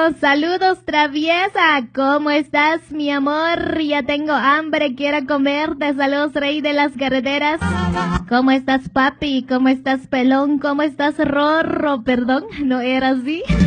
Saludos, traviesa. ¿Cómo estás, mi amor? Ya tengo hambre, quiero comerte. Saludos, rey de las carreteras. ¿Cómo estás, papi? ¿Cómo estás, pelón? ¿Cómo estás, Rorro? Perdón, no era así.